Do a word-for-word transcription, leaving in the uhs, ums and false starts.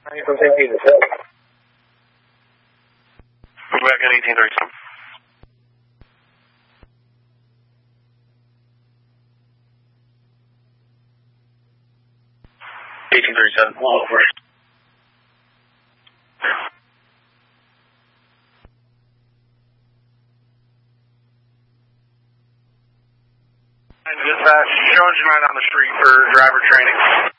Back at eighteen thirty-seven. eighteen thirty-seven. All over. Dispatch, Jones United on the street for driver training.